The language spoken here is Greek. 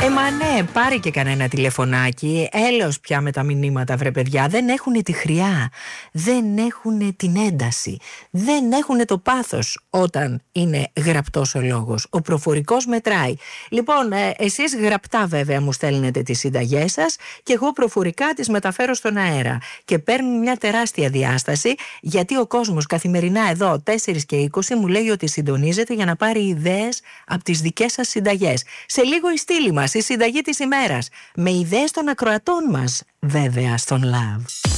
Μα ναι, πάρε και κανένα τηλεφωνάκι. Έλεος πια με τα μηνύματα, βρε παιδιά. Δεν έχουν τη χρειά, δεν έχουν την ένταση, δεν έχουν το πάθος όταν είναι γραπτός ο λόγος. Ο προφορικός μετράει. Λοιπόν, εσείς γραπτά βέβαια μου στέλνετε τις συνταγές σας και εγώ προφορικά τις μεταφέρω στον αέρα. Και παίρνουν μια τεράστια διάσταση, γιατί ο κόσμος καθημερινά εδώ 4:20 μου λέει ότι συντονίζεται για να πάρει ιδέες από τις δικές σας συνταγές. Σε λίγο η στήλη μας, η συνταγή της ημέρας, με ιδέες των ακροατών μας, βέβαια, στον Love.